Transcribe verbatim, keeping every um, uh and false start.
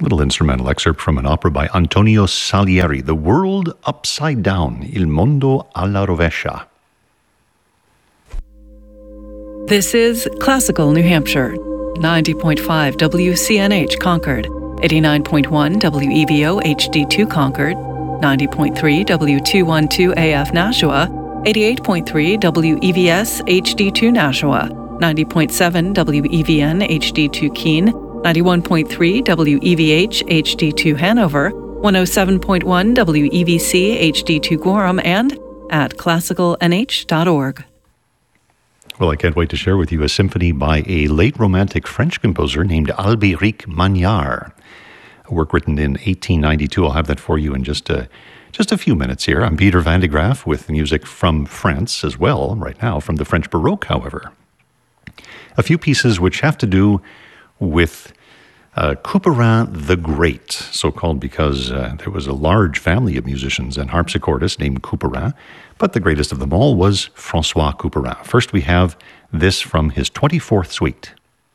A little instrumental excerpt from an opera by Antonio Salieri, The World Upside Down, Il Mondo alla Rovescia. This is Classical New Hampshire, ninety point five W C N H Concord, eighty-nine point one W E V O H D two Concord, ninety point three W two twelve A F Nashua, eighty-eight point three W E V S H D two Nashua, ninety point seven W E V N H D two Keene, ninety-one point three W E V H H D two Hanover, one oh seven point one W E V C H D two Gorham, and at classical n h dot org. Well, I can't wait to share with you a symphony by a late Romantic French composer named Albéric Magnard. A work written in eighteen ninety-two. I'll have that for you in just a, just a few minutes here. I'm Peter Van de Graaf with music from France as well, right now, from the French Baroque, however. A few pieces which have to do with uh, Couperin the Great, so-called because uh, there was a large family of musicians and harpsichordists named Couperin, but the greatest of them all was François Couperin. First we have this from his twenty-fourth suite.